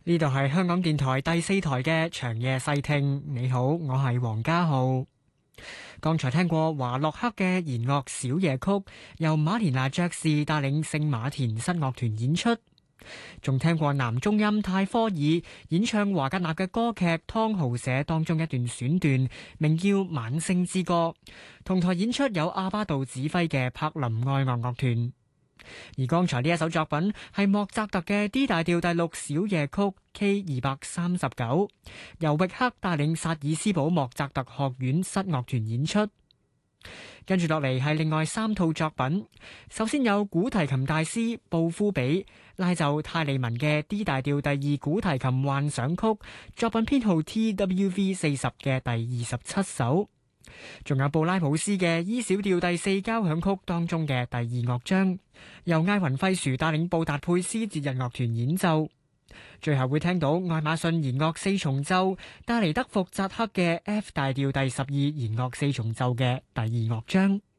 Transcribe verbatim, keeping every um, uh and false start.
呢度係香港電台第四台嘅長夜細聽。你好，我係黃家浩。剛才聽過華洛克嘅弦樂小夜曲，由馬連娜爵士帶領聖馬田室樂團演出。仲聽過男中音泰科爾演唱華格納嘅歌劇《湯豪社》當中一段選段，名叫《晚星之歌》。同台演出有阿巴杜指揮嘅柏林愛樂樂團。而剛才呢一首作品係莫扎特嘅 D 大調第六小夜曲 K 二百三十九，由域克帶領薩爾斯堡莫扎特學院室樂團演出。跟住落嚟係另外三套作品，首先有古提琴大師布夫比拉奏泰利文嘅 D 大調第二古提琴幻想曲，作品編號 T W V 四十嘅第二十七首。仲有布拉姆斯嘅 E 小調第四交響曲當中嘅第二樂章，由艾雲費殊帶領布達佩斯節日樂團演奏。最後會聽到愛馬遜弦樂四重奏帶嚟德福扎克嘅 F 大調第十二弦樂四重奏嘅第二樂章。